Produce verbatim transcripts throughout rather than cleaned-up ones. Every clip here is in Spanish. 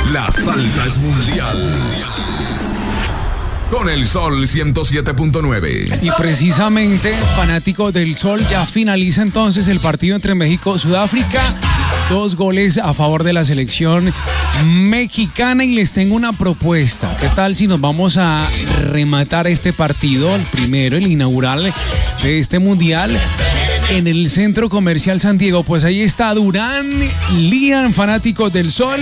La salsa es mundial. Con el Sol ciento siete punto nueve. Y precisamente, fanáticos del Sol, ya finaliza entonces el partido entre México y Sudáfrica. Dos goles a favor de la selección mexicana y les tengo una propuesta. ¿Qué tal si nos vamos a rematar este partido, el primero, el inaugural de este mundial, en el Centro Comercial San Diego? Pues ahí está Durán, Lian, fanáticos del Sol,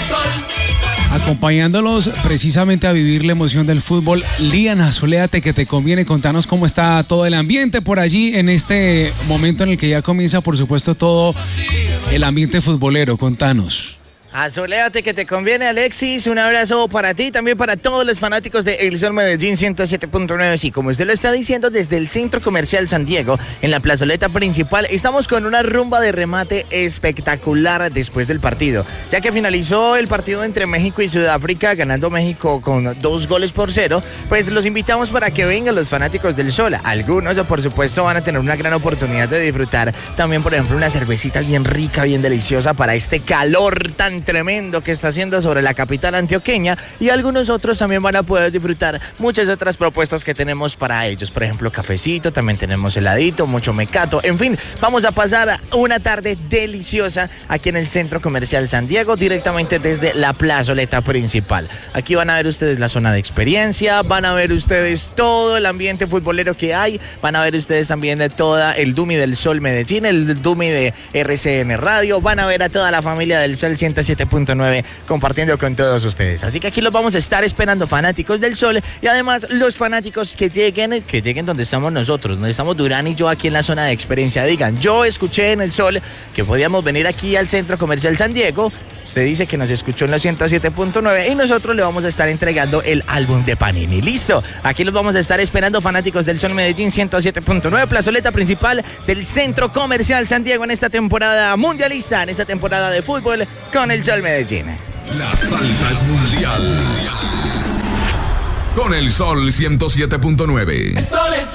acompañándolos precisamente a vivir la emoción del fútbol. Lian, asoléate que te conviene. Contanos cómo está todo el ambiente por allí en este momento en el que ya comienza, por supuesto, todo el ambiente futbolero. Contanos. Asoléate que te conviene, Alexis. Un abrazo para ti, también para todos los fanáticos de El Sol Medellín ciento siete punto nueve. Sí, como usted lo está diciendo, desde el Centro Comercial San Diego, en la plazoleta principal, estamos con una rumba de remate espectacular después del partido, ya que finalizó el partido entre México y Sudáfrica, ganando México con dos goles por cero. Pues los invitamos para que vengan los fanáticos del Sol. Algunos, por supuesto, van a tener una gran oportunidad de disfrutar también, por ejemplo, una cervecita bien rica, bien deliciosa para este calor tan tremendo que está haciendo sobre la capital antioqueña, y algunos otros también van a poder disfrutar muchas otras propuestas que tenemos para ellos, por ejemplo cafecito, también tenemos heladito, mucho mecato, en fin, vamos a pasar una tarde deliciosa aquí en el Centro Comercial San Diego, directamente desde la plazoleta principal. Aquí van a ver ustedes la zona de experiencia, van a ver ustedes todo el ambiente futbolero que hay, van a ver ustedes también de toda el Dumi del Sol Medellín, el Dumi de R C N Radio, van a ver a toda la familia del Sol ciento siete punto nueve compartiendo con todos ustedes. Así que aquí los vamos a estar esperando, fanáticos del Sol, y además los fanáticos que lleguen, que lleguen donde estamos nosotros, donde estamos Durán y yo aquí en la zona de experiencia. Digan, yo escuché en el Sol que podíamos venir aquí al Centro Comercial San Diego. Usted dice que nos escuchó en la ciento siete punto nueve y nosotros le vamos a estar entregando el álbum de Panini. Listo, aquí los vamos a estar esperando, fanáticos del Sol Medellín ciento siete punto nueve, plazoleta principal del Centro Comercial San Diego, en esta temporada mundialista, en esta temporada de fútbol con el Sol Medellín. La salsa es mundial. Con el Sol ciento siete punto nueve. El sol, el sol.